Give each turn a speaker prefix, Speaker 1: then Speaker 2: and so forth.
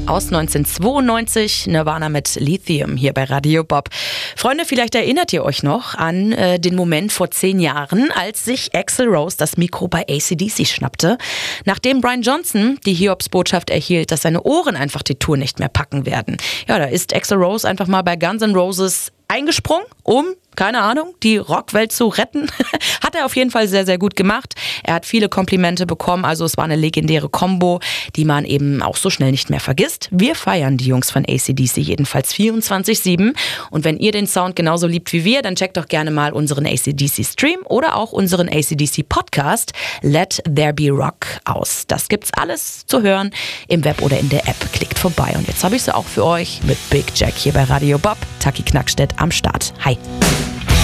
Speaker 1: aus 1992, Nirvana mit Lithium hier bei Radio Bob. Freunde, vielleicht erinnert ihr euch noch an den Moment vor 10 Jahren, als sich Axl Rose das Mikro bei AC/DC schnappte. Nachdem Brian Johnson die Hiobsbotschaft erhielt, dass seine Ohren einfach die Tour nicht mehr packen werden. Ja, da ist Axl Rose einfach mal bei Guns N' Roses eingesprungen, um, keine Ahnung, die Rockwelt zu retten. Hat er auf jeden Fall sehr, sehr gut gemacht. Er hat viele Komplimente bekommen, also es war eine legendäre Kombo, die man eben auch so schnell nicht mehr vergisst. Wir feiern die Jungs von AC/DC jedenfalls 24/7 und wenn ihr den Sound genauso liebt wie wir, dann checkt doch gerne mal unseren AC/DC Stream oder auch unseren AC/DC Podcast Let There Be Rock aus. Das gibt's alles zu hören im Web oder in der App. Klickt vorbei und jetzt habe ich sie auch für euch mit Big Jack hier bei Radio Bob. Taki Knackstedt am Start. Hi.